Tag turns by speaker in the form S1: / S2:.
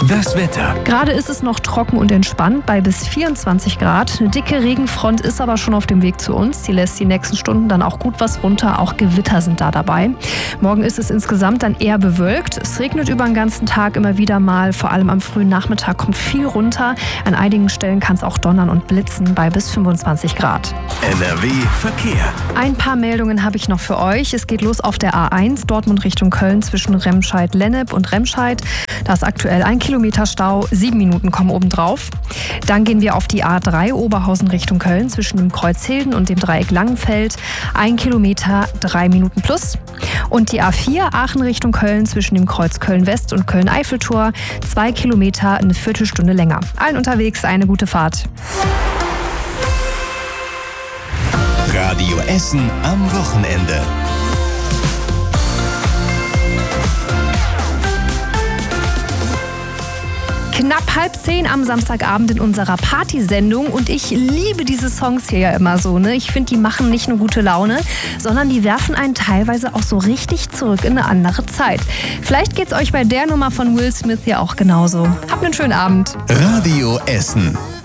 S1: Das Wetter.
S2: Gerade ist es noch trocken und entspannt bei bis 24 Grad. Eine dicke Regenfront ist aber schon auf dem Weg zu uns. Die lässt die nächsten Stunden dann auch gut was runter. Auch Gewitter sind da dabei. Morgen ist es insgesamt dann eher bewölkt. Es regnet über den ganzen Tag immer wieder mal. Vor allem am frühen Nachmittag kommt viel runter. An einigen Stellen kann es auch donnern und blitzen bei bis 25 Grad.
S1: NRW Verkehr.
S2: Ein paar Meldungen habe ich noch für euch. Es geht los auf der A1 Dortmund Richtung Köln zwischen Remscheid-Lennep und Remscheid. Da ist aktuell 1 Kilometer Stau, 7 Minuten kommen obendrauf. Dann gehen wir auf die A3 Oberhausen Richtung Köln zwischen dem Kreuz Hilden und dem Dreieck Langenfeld. 1 Kilometer, 3 Minuten plus. Und die A4 Aachen Richtung Köln zwischen dem Kreuz Köln-West und Köln-Eiffeltor. 2 Kilometer, eine Viertelstunde länger. Allen unterwegs eine gute Fahrt.
S1: Radio Essen am Wochenende.
S2: Knapp 9:30 am Samstagabend in unserer Partysendung und ich liebe diese Songs hier ja immer so. Ne? Ich finde, die machen nicht nur gute Laune, sondern die werfen einen teilweise auch so richtig zurück in eine andere Zeit. Vielleicht geht's euch bei der Nummer von Will Smith ja auch genauso. Habt einen schönen Abend.
S1: Radio Essen.